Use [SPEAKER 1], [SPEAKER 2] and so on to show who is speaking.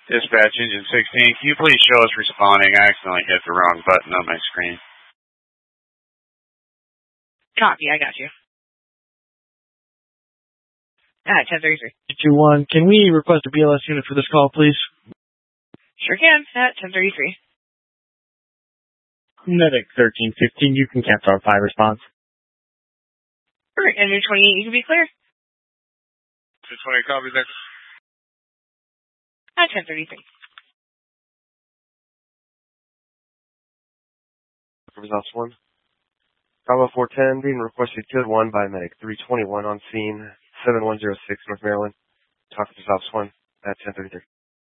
[SPEAKER 1] Dispatch Engine 16, can you please show us responding? I accidentally hit the wrong button on my screen.
[SPEAKER 2] Copy, I got you. 1033.
[SPEAKER 3] 221, can we request a BLS unit for this call, please?
[SPEAKER 2] Sure can, at 1033.
[SPEAKER 3] Medic 1315, you can cancel our 5 response.
[SPEAKER 2] Alright, and 28, you can be clear.
[SPEAKER 1] 220, copy there.
[SPEAKER 2] At 1033.
[SPEAKER 4] Officer 1. Bravo 410 being requested Kid 1 by Medic 321 on scene 7106 North Maryland. Talk to Officer 1 at 1033.